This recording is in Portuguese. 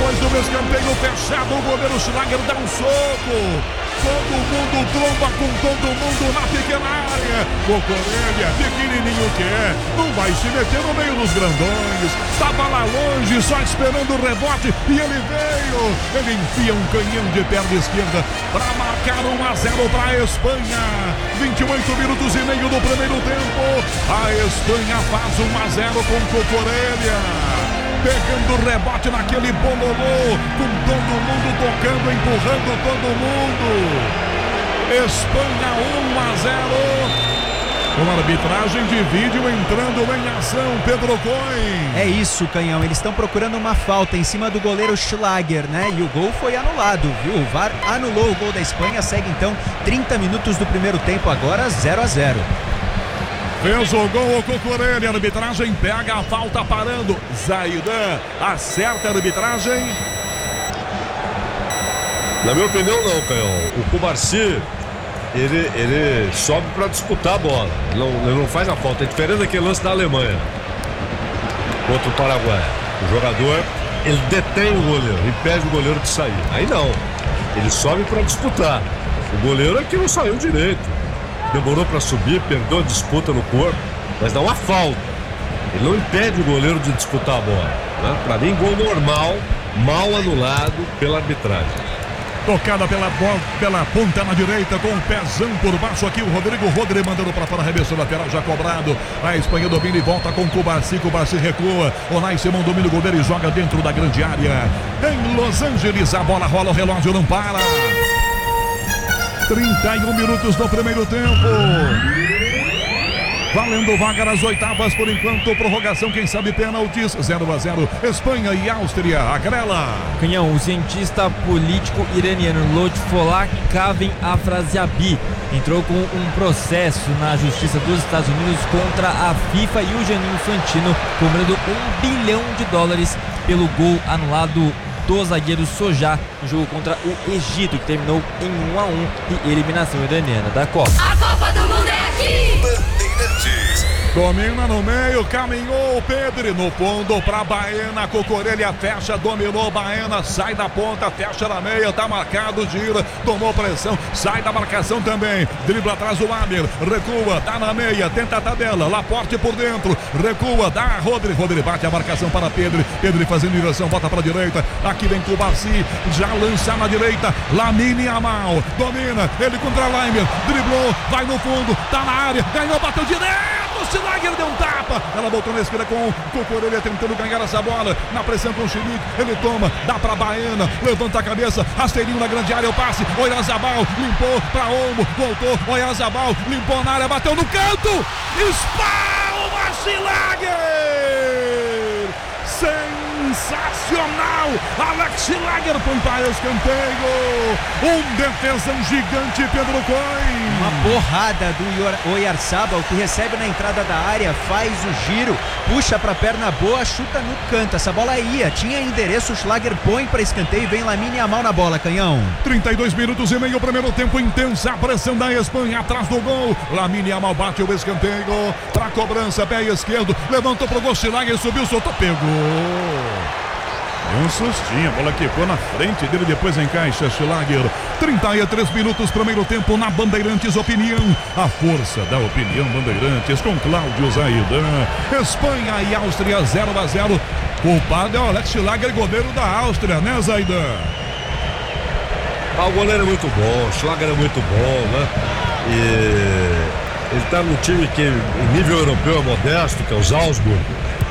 Depois do escanteio fechado, o goleiro Schlager dá um soco. Todo mundo tromba com todo mundo na pequena área. Cocorelha, pequenininho que é, não vai se meter no meio dos grandões. Estava lá longe, só esperando o rebote e ele veio. Ele enfia um canhão de perna esquerda para marcar 1-0 para a Espanha. 28 minutos e meio do primeiro tempo. A Espanha faz 1-0 com Cocorelha. Pegando o rebote naquele bololô, com todo mundo tocando, empurrando todo mundo. Espanha 1-0. Com a arbitragem de vídeo entrando em ação, Pedro Cohen. É isso, Canhão, eles estão procurando uma falta em cima do goleiro Schlager, né? E o gol foi anulado, viu? O VAR anulou o gol da Espanha, segue então 30 minutos do primeiro tempo, agora 0-0. Fez o gol o Cocorelha, a arbitragem pega a falta parando. Zaidan acerta a arbitragem. Na minha opinião não, Canhão. O Cubarsi, ele sobe para disputar a bola. Ele não faz a falta. É diferente daquele lance da Alemanha contra o Paraguai. O jogador, ele detém o goleiro, impede o goleiro de sair. Aí não. Ele sobe para disputar. O goleiro é que não saiu direito. Demorou para subir, perdeu a disputa no corpo, mas dá uma falta. Ele não impede o goleiro de disputar a bola, né? Para mim, gol normal, mal anulado pela arbitragem. Tocada pela ponta na direita, com o pezão por baixo aqui, o Rodrigo mandando para fora, arremesso lateral já cobrado. A Espanha domina e volta com Cubarsi recua. Onay Simão domina o goleiro e joga dentro da grande área. Em Los Angeles, a bola rola, o relógio não para. 31 minutos do primeiro tempo. Valendo vaga nas oitavas por enquanto. Prorrogação, quem sabe pênaltis. 0-0. Espanha e Áustria. Agrela. Canhão, o cientista político iraniano Lotfollah Kaven Afraziabi entrou com um processo na justiça dos Estados Unidos contra a FIFA e o Gianni Infantino, cobrando $1 bilhão pelo gol anulado do zagueiro Sojá no jogo contra o Egito, que terminou em 1-1 e eliminação iraniana da Copa. A Copa do Mundo é aqui! Domina no meio, caminhou o Pedro no fundo para Baena, Cocorelha fecha, dominou Baena, sai da ponta, fecha na meia, tá marcado, gira, tomou pressão, sai da marcação também, dribla atrás o Amer, recua, tá na meia, tenta a tabela, Laporte por dentro, recua, dá Rodri bate a marcação para Pedro fazendo direção, volta para a direita, aqui vem Cubarsi, já lança na direita, Lamine Yamal, domina, ele contra Laimer, driblou, vai no fundo, tá na área, ganhou, bateu direto, Schlager deu um tapa, ela voltou na esquerda com o Cocorelha tentando ganhar essa bola, na pressão com o Schmidt, ele toma, dá pra Baena, levanta a cabeça, rasteirinho na grande área, o passe, Oyarzabal, limpou pra Olmo, voltou, Oyarzabal, limpou na área, bateu no canto, espalma Schlager! Sensacional! Alex Schlager põe para escanteio. Um defesão gigante, Pedro Cohen. Uma porrada do Oyarzabal, que recebe na entrada da área, faz o giro, puxa para perna boa, chuta no canto. Essa bola ia, tinha endereço, o Schlager põe para escanteio e vem Lamine Yamal na bola, Canhão. 32 minutos e meio, primeiro tempo, intensa pressão da Espanha atrás do gol. Lamine Yamal bate o escanteio para cobrança, pé esquerdo, levantou pro gol, Schlager subiu, soltou, pegou. Um sustinho, a bola quicou na frente dele, depois encaixa Schlager. 33 minutos, primeiro tempo na Bandeirantes Opinião. A força da opinião Bandeirantes com Cláudio Zaidan. Espanha e Áustria 0-0. Culpado é o Alex Schlager, goleiro da Áustria, né, Zaidan? O goleiro é muito bom, o Schlager é muito bom, né? E ele tá num time que em nível europeu é modesto, que é o Salzburg.